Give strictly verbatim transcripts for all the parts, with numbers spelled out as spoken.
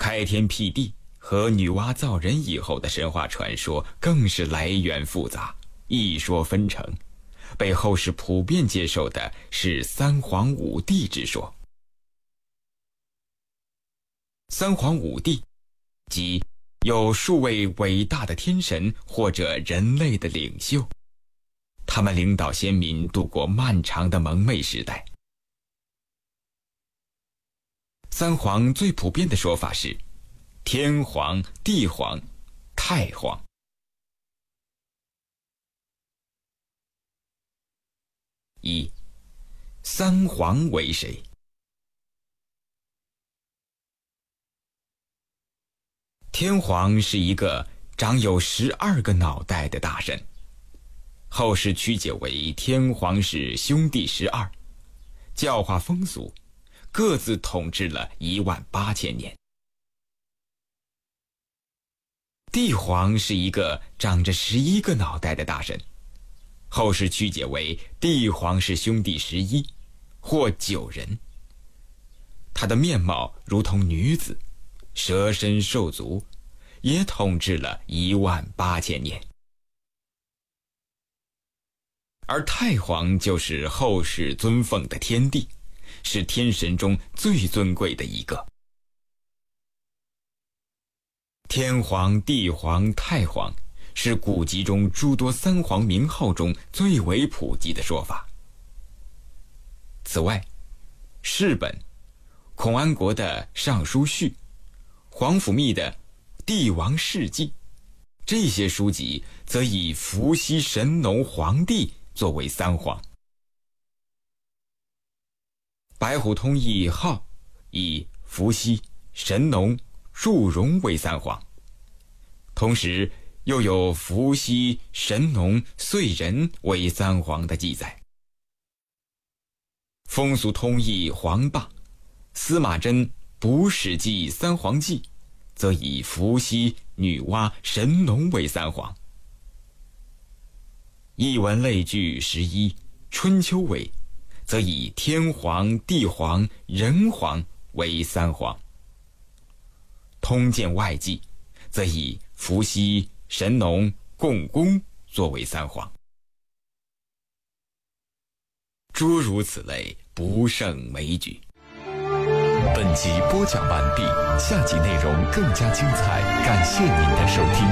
开天辟地和女娲造人以后的神话传说更是来源复杂，一说纷呈。被后世普遍接受的是三皇五帝之说。三皇五帝即有数位伟大的天神或者人类的领袖，他们领导先民度过漫长的蒙昧时代。三皇最普遍的说法是天皇、地皇、太皇。一、三皇为谁？天皇是一个长有十二个脑袋的大神，后世曲解为天皇是兄弟十二，教化风俗，各自统治了一万八千年。帝皇是一个长着十一个脑袋的大神，后世曲解为帝皇是兄弟十一或九人。他的面貌如同女子，蛇身兽足，也统治了一万八千年。而太皇就是后世尊奉的天帝，是天神中最尊贵的一个。天皇、地皇、太皇是古籍中诸多三皇名号中最为普及的说法。此外，释本、孔安国的《尚书序》、皇甫谧的《帝王世纪》，这些书籍则以伏羲、神农、黄帝作为三皇。白虎通义号以伏羲、神农、祝融为三皇，同时又有伏羲、神农、燧人为三皇的记载。风俗通义黄霸、司马真《补史记三皇记》则以伏羲、女娲、神农为三皇。艺文类聚十一春秋为则以天皇、地皇、人皇为三皇。通鉴外记则以伏羲、神农、共工作为三皇。诸如此类，不胜枚举。 本集播讲完毕，下集内容更加精彩，感谢您的收听。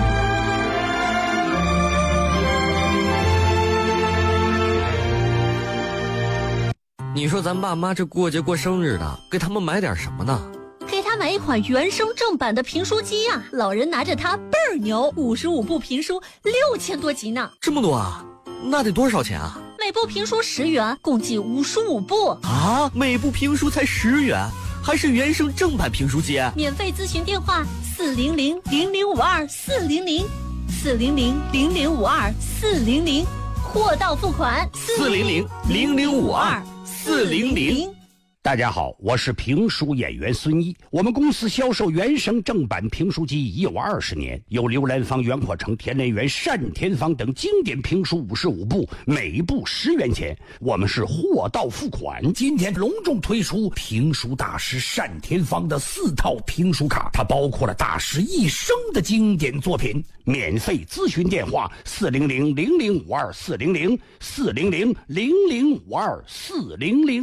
你说咱爸妈这过节过生日的，给他们买点什么呢？ 给他买一款原声正版的评书机啊！老人拿着它倍儿牛，五十五部评书，六千多集呢。 这么多啊？那得多少钱啊？ 每部评书十元，共计五十五部啊！每部评书才十元，还是原声正版评书机？ 免费咨询电话：四零零零零五二四零零，四零零零零五二四零零，货到付款。 四零零零零五二四零零。 大家好，我是评书演员孙一。我们公司销售原声正版评书机已有二十年，有刘兰芳、袁阔成、田连元、单田芳等经典评书五十五部，每部十元钱。我们是货到付款。今天隆重推出评书大师单田芳的四套评书卡，它包括了大师一生的经典作品。免费咨询电话：四零零零零五二四零零，四零零零零五二四零零。